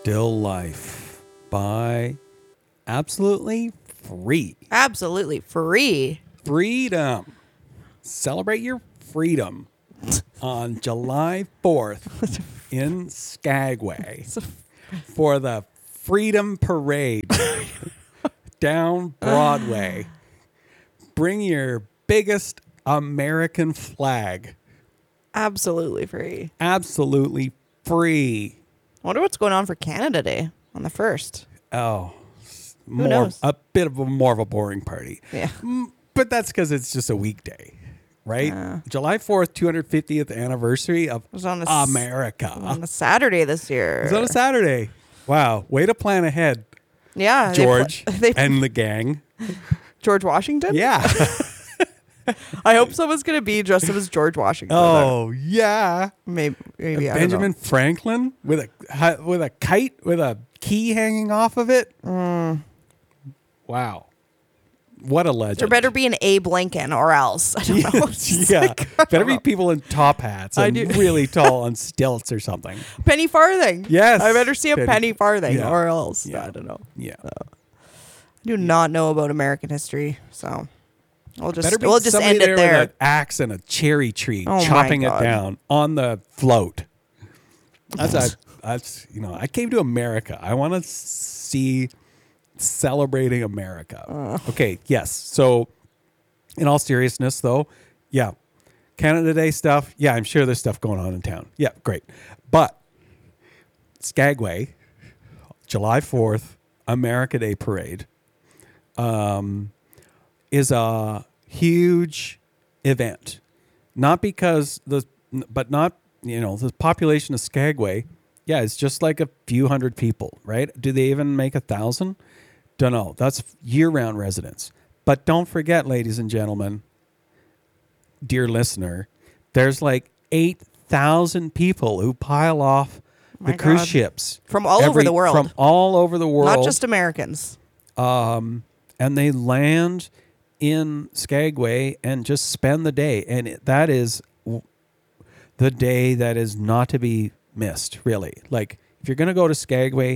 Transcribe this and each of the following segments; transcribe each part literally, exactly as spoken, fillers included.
Still Life by Absolutely Free. Absolutely free. Freedom. Celebrate your freedom on July fourth in Skagway for the Freedom Parade down Broadway. Bring your biggest American flag. Absolutely free. Absolutely free. I wonder what's going on for Canada Day on the first. Oh, more knows? a bit of a more of a boring party. Yeah. Mm, But that's because it's just a weekday, right? Yeah. July fourth, two hundred fiftieth anniversary of was on a s- America. On a Saturday this year. It's on a Saturday. Wow. Way to plan ahead, Yeah. they George pl- They, and the gang. George Washington? Yeah. I hope someone's going to be dressed up as George Washington. Oh, yeah. Maybe. maybe I don't Benjamin know. Franklin with a hi- with a kite with a key hanging off of it. Mm. Wow. What a legend. There better be an Abe Lincoln or else. I don't know. It's yeah. like, I Better don't be know. people in top hats I and do- really tall on stilts or something. Penny farthing. Yes. I better see a Penny- penny, farthing Yeah. or else. Yeah. I don't know. Yeah. I do not know about American history, so we'll just Better be we'll just somebody end there it there. with an axe and a cherry tree, Oh my chopping it God. down on the float. That's a, that's you know. I came to America. I want to see celebrating America. Okay. Yes. So, in all seriousness, though, yeah, Canada Day stuff. Yeah, I'm sure there's stuff going on in town. Yeah, great. But Skagway, July fourth, America Day parade. Um, is a huge event, not because the, but not, you know, the population of Skagway. Yeah, it's just like a few hundred people, right? Do they even make a thousand? Don't know. That's year-round residents. But don't forget, ladies and gentlemen, dear listener, there's like eight thousand people who pile off My the cruise God. ships From all over every- the world. From all over the world, Not just Americans. um, and they land in Skagway and just spend the day. And it, that is w- the day that is not to be missed, really. Like, if you're going to go to Skagway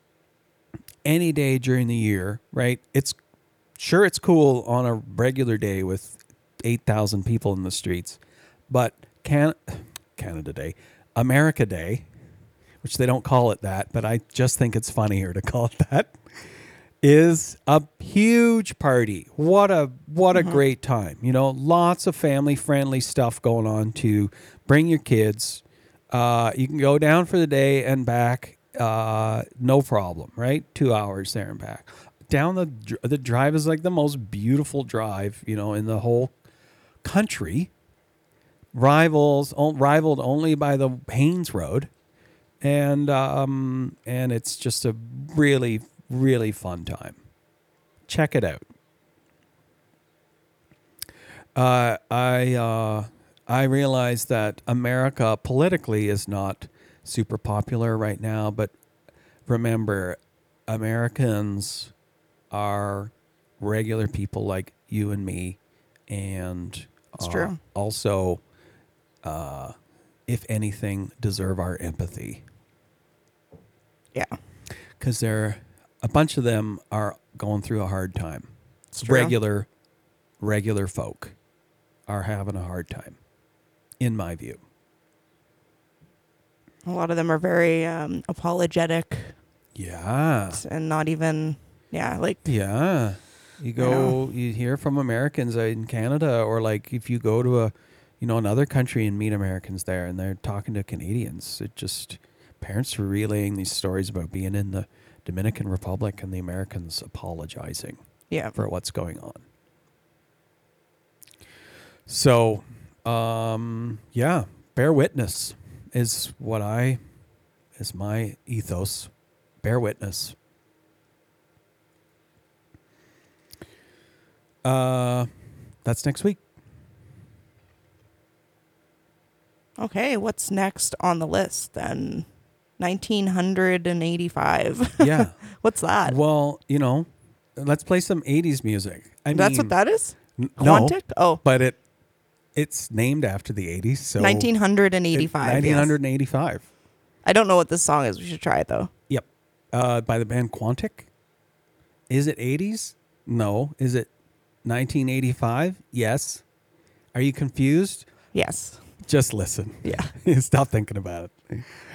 any day during the year, right, it's sure it's cool on a regular day with eight thousand people in the streets. But can, Canada Day, America Day, which they don't call it that, but I just think it's funnier to call it that, is a huge party. What a what a great time. You know, lots of family friendly stuff going on to bring your kids. Uh, you can go down for the day and back, uh, no problem, right? Two hours there and back. Down the dr- the drive is like the most beautiful drive, you know, in the whole country. Rivals o- rivaled only by the Haynes Road. And um, and it's just a really, really fun time. Check it out. Uh, I uh, I realize that America politically is not super popular right now, but remember, Americans are regular people like you and me, and It's uh, true. also, uh, if anything, deserve our empathy. Yeah. Because they're a bunch of them are going through a hard time. It's true. Regular, regular folk are having a hard time, in my view. A lot of them are very um, apologetic Yeah, and not even, yeah, like, yeah. You go, you hear from Americans in Canada, or like if you go to a, you know, another country and meet Americans there, and they're talking to Canadians. It just parents are relaying these stories about being in the Dominican Republic and the Americans apologizing yeah. for what's going on. So, um, yeah, bear witness is what I, is my ethos. Bear witness. Uh, that's next week. Okay, what's next on the list then? nineteen eighty-five. Yeah. What's that? Well, you know, let's play some eighties music. I That's mean, what that is? n- no, Quantic? Oh, but it it's named after the eighties. So nineteen eighty-five. nineteen yes. eighty-five. I don't know what this song is. We should try it though. Yep. uh, by the band Quantic. Is it eighties? No. Is it nineteen eighty-five? Yes. Are you confused? Yes. Just listen. Yeah. Stop thinking about it.